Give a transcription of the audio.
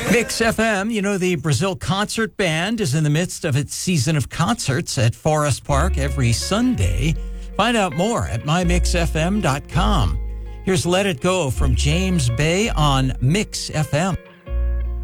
Mix FM, you know, the Brazil Concert Band is in the midst of its season of concerts at Forest Park every Sunday. Find out more at mymixfm.com. Here's Let It Go from James Bay on Mix FM.